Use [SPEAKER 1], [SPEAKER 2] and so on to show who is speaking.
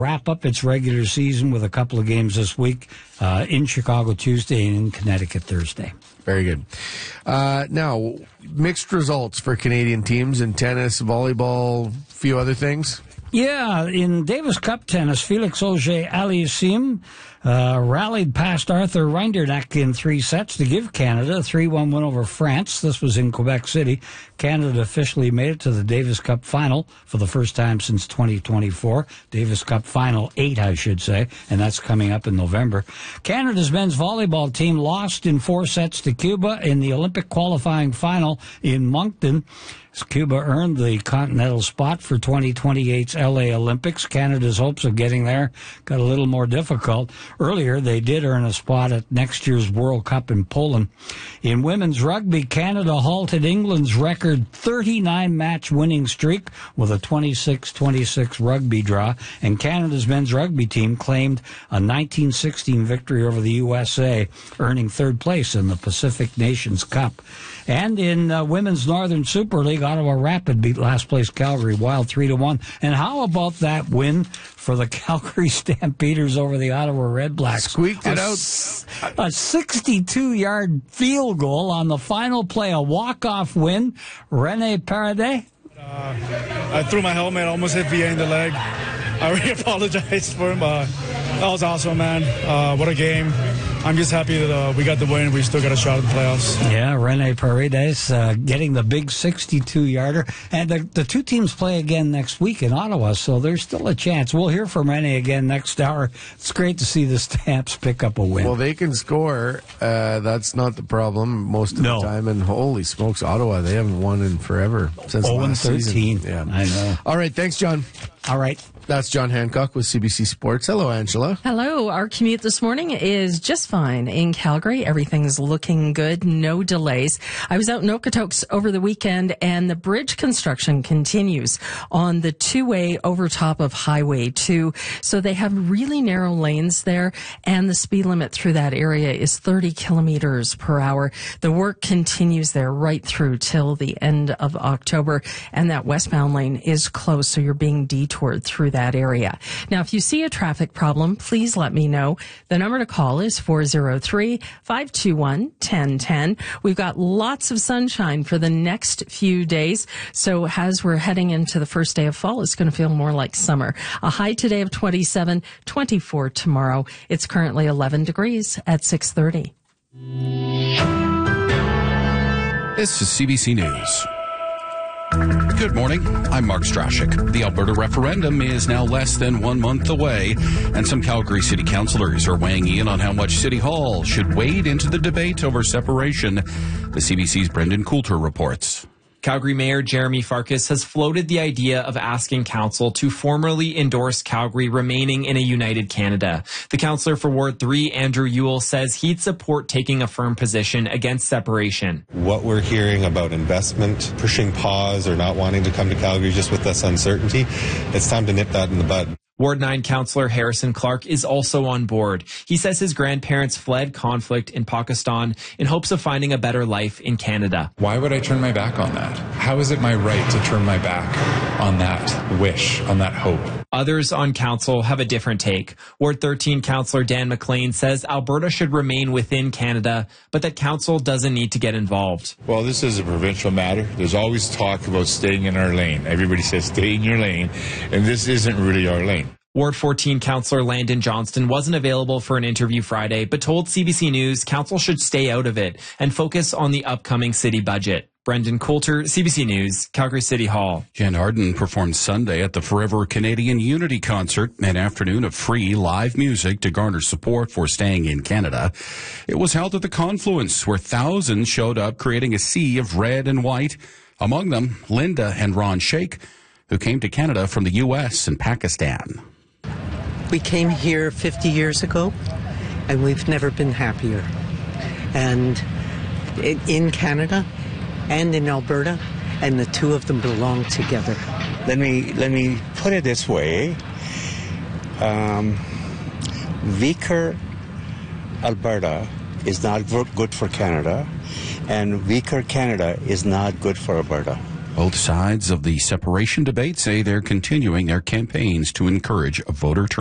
[SPEAKER 1] wrap up its regular season with a couple of games this week in Chicago Tuesday and in Connecticut Thursday.
[SPEAKER 2] Very good. Now, mixed results for Canadian teams in tennis, volleyball, a few other things.
[SPEAKER 1] Yeah, in Davis Cup tennis, Felix Auger-Aliassime rallied past Arthur Rinderknecht in 3 sets to give Canada a 3-1 win over France. This was in Quebec City. Canada officially made it to the Davis Cup final for the first time since 2024. Davis Cup Final 8, I should say, and that's coming up in November. Canada's men's volleyball team lost in 4 sets to Cuba in the Olympic qualifying final in Moncton. Cuba earned the continental spot for 2028's LA Olympics. Canada's hopes of getting there got a little more difficult. Earlier, they did earn a spot at next year's World Cup in Poland. In women's rugby, Canada halted England's record 39-match winning streak with a 26-26 rugby draw, and Canada's men's rugby team claimed a 1916 victory over the USA, earning 3rd place in the Pacific Nations Cup. And in Women's Northern Super League, Ottawa Rapid beat last place Calgary Wild 3-1. And how about that win for the Calgary Stampeders over the Ottawa Red Blacks?
[SPEAKER 2] Squeaked it out.
[SPEAKER 1] A 62-yard field goal on the final play, a walk-off win. René Paredes.
[SPEAKER 3] I threw my helmet, almost hit VA in the leg. I really apologize for him. That was awesome, man. What a game. I'm just happy that we got the win. We still got a shot at the playoffs.
[SPEAKER 1] Yeah, René Paredes getting the big 62-yarder. And the two teams play again next week in Ottawa, so there's still a chance. We'll hear from René again next hour. It's great to see the Stamps pick up a win.
[SPEAKER 2] Well, they can score. That's not the problem most of the time. And holy smokes, Ottawa, they haven't won in forever. Since last
[SPEAKER 1] 0-13.
[SPEAKER 2] season. Yeah.
[SPEAKER 1] I know.
[SPEAKER 2] All right, thanks, John.
[SPEAKER 1] All right.
[SPEAKER 2] That's John Hancock with CBC Sports. Hello, Angela.
[SPEAKER 4] Hello. Our commute this morning is just fine in Calgary. Everything's looking good. No delays. I was out in Okotoks over the weekend, and the bridge construction continues on the 2-way over top of Highway 2. So they have really narrow lanes there, and the speed limit through that area is 30 kilometers per hour. The work continues there right through till the end of October, and that westbound lane is closed, so you're being detoured through that area. Now, if you see a traffic problem, please let me know. The number to call is 403-521-1010. We've got lots of sunshine for the next few days. So as we're heading into the first day of fall, it's going to feel more like summer. A high today of 27, 24 tomorrow. It's currently 11 degrees at 6:30.
[SPEAKER 5] This is CBC News. Good morning. I'm Mark Strashik. The Alberta referendum is now less than 1 month away, and some Calgary City councillors are weighing in on how much City Hall should wade into the debate over separation. The CBC's Brendan Coulter reports.
[SPEAKER 6] Calgary Mayor Jeremy Farkas has floated the idea of asking Council to formally endorse Calgary remaining in a united Canada. The councillor for Ward 3, Andrew Ewell, says he'd support taking a firm position against separation.
[SPEAKER 7] What we're hearing about investment, pushing pause or not wanting to come to Calgary just with this uncertainty, it's time to nip that in the bud.
[SPEAKER 6] Ward 9 councillor Harrison Clark is also on board. He says his grandparents fled conflict in Pakistan in hopes of finding a better life in Canada.
[SPEAKER 8] Why would I turn my back on that? How is it my right to turn my back on that wish, on that hope?
[SPEAKER 6] Others on council have a different take. Ward 13 councillor Dan McLean says Alberta should remain within Canada, but that council doesn't need to get involved.
[SPEAKER 9] Well, this is a provincial matter. There's always talk about staying in our lane. Everybody says stay in your lane, and this isn't really our lane.
[SPEAKER 6] Ward 14 councillor Landon Johnston wasn't available for an interview Friday, but told CBC News council should stay out of it and focus on the upcoming city budget. Brendan Coulter, CBC News, Calgary City Hall.
[SPEAKER 5] Jen Arden performed Sunday at the Forever Canadian Unity Concert, an afternoon of free live music to garner support for staying in Canada. It was held at the Confluence, where thousands showed up, creating a sea of red and white. Among them, Linda and Ron Sheikh, who came to Canada from the U.S. and Pakistan.
[SPEAKER 10] We came here 50 years ago, and we've never been happier. And in Canada and in Alberta, and the two of them belong together.
[SPEAKER 11] Let me put it this way. Weaker Alberta is not good for Canada, and weaker Canada is not good for Alberta.
[SPEAKER 5] Both sides of the separation debate say they're continuing their campaigns to encourage voter turnout.